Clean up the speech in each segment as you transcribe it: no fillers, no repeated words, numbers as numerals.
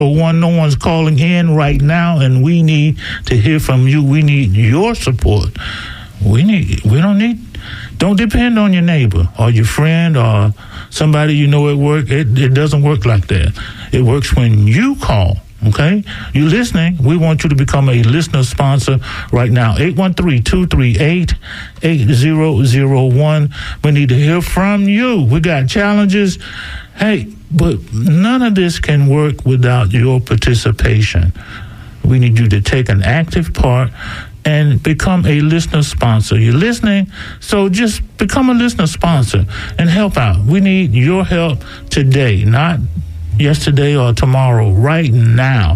No one's calling in right now, and we need to hear from you. We need your support. Don't depend on your neighbor or your friend or somebody you know at work. It doesn't work like that. It works when you call. Okay? You're listening. We want you to become a listener sponsor right now. 813-238-8001. We need to hear from you. We got challenges. Hey, but none of this can work without your participation. We need you to take an active part and become a listener sponsor. You're listening, so just become a listener sponsor and help out. We need your help today, not yesterday or tomorrow, right now.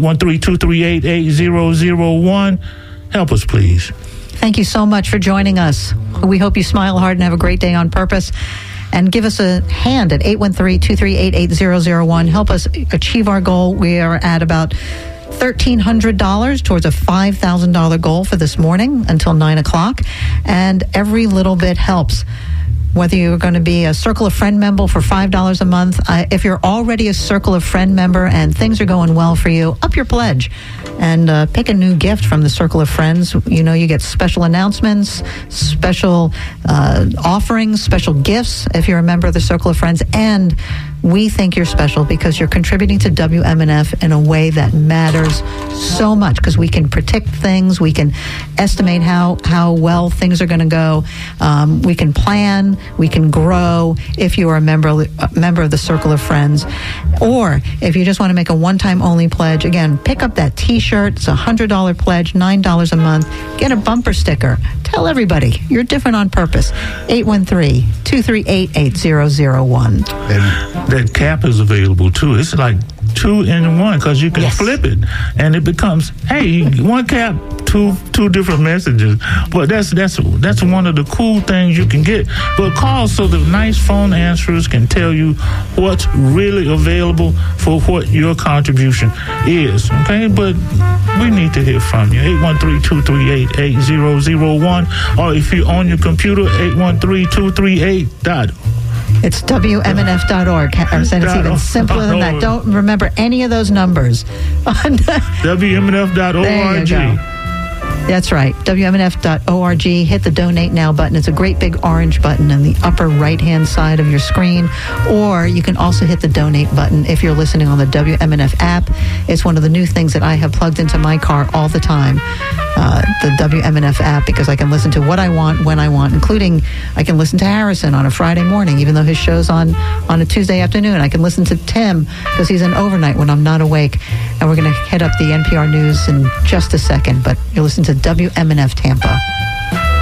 813-238-8001. Help us, please. Thank you so much for joining us. We hope you smile hard and have a great day on purpose. And give us a hand at 813-238-8001. Help us achieve our goal. We are at about $1,300 towards a $5,000 goal for this morning until 9 o'clock. And every little bit helps. Whether you're going to be a Circle of Friend member for $5 a month, if you're already a Circle of Friend member and things are going well for you, up your pledge and pick a new gift from the Circle of Friends. You know, you get special announcements, special offerings, special gifts if you're a member of the Circle of Friends. And we think you're special because you're contributing to WMNF in a way that matters so much, because we can predict things, we can estimate how well things are going to go, we can plan, we can grow if you are a member of the Circle of Friends. Or if you just want to make a one-time only pledge, again, pick up that T-shirt. It's a $100 pledge, $9 a month. Get a bumper sticker. Tell everybody you're different on purpose. 813-238-8001. And that cap is available too. It's like 2-in-1 because you can flip it and it becomes, hey, one cap, two different messages. But that's one of the cool things you can get. But call so the nice phone answerers can tell you what's really available for what your contribution is. Okay, but we need to hear from you. 813-238-8001, or if you're on your computer, 813-238. It's WMNF.org. It's even simpler than that. Don't remember any of those numbers. WMNF.org. There you go. That's right. WMNF.org. Hit the Donate Now button. It's a great big orange button on the upper right-hand side of your screen. Or you can also hit the Donate button if you're listening on the WMNF app. It's one of the new things that I have plugged into my car all the time, the WMNF app, because I can listen to what I want, when I want, including I can listen to Harrison on a Friday morning, even though his show's on a Tuesday afternoon. I can listen to Tim because he's an overnight when I'm not awake. And we're going to hit up the NPR News in just a second, but you'll listen to WMNF Tampa.